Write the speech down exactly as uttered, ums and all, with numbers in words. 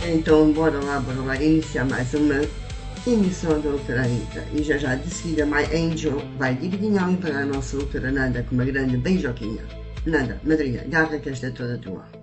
Então, bora lá, bora lá iniciar mais uma emissão da Doutora Anitta. E já já de seguida, My Angel vai dividinhar para a nossa Doutora Nanda com uma grande beijoquinha. Nanda, madrinha, garra que esta é toda tua.